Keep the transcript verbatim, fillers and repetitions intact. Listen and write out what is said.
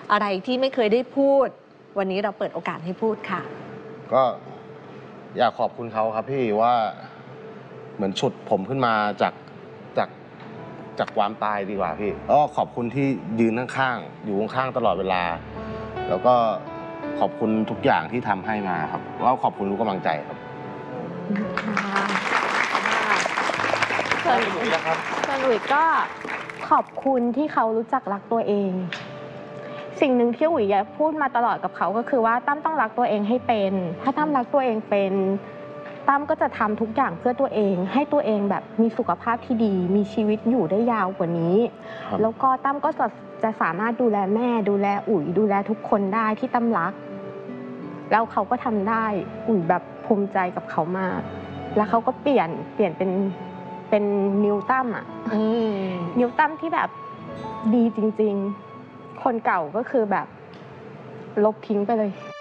อะไรที่ไม่เคยได้พูดวันนี้เราเปิดโอกาสให้พูดค่ะก็อยากขอบคุณเขาครับพี่ว่าเหมือนฉุดผมขึ้นมาจากจากจากความตายดีกว่าพี่ก็ขอบคุณที่ยืนข้างๆอยู่ข้างๆตลอดเวลาแล้วก็ขอบคุณทุกอย่างที่ทำให้มาครับแล้วขอบคุณทุกกำลังใจครับส่วนหลุยนะครับส่วนหลุยก็ขอบคุณที่เขารู้จักรักตัวเองสิ่งหนึ่งที่อุ๋ยพูดมาตลอดกับเขาก็คือว่าตั้มต้องรักตัวเองให้เป็นถ้าตั้มรักตัวเองเป็นตั้มก็จะทำทุกอย่างเพื่อตัวเองให้ตัวเองแบบมีสุขภาพที่ดีมีชีวิตอยู่ได้ยาวกว่านี้แล้วก็ตั้มก็จะจะสามารถดูแลแม่ดูแลอุ๋ยดูแลทุกคนได้ที่ตั้มรักแล้วเขาก็ทำได้อุ๋ยแบบภูมิใจกับเขามากแล้วเขาก็เปลี่ยนเปลี่ยนเป็นเป็นนิวตั้มอ่ะนิวตั้มที่แบบดีจริงๆคนเก่าก็คือแบบลบทิ้งไปเลย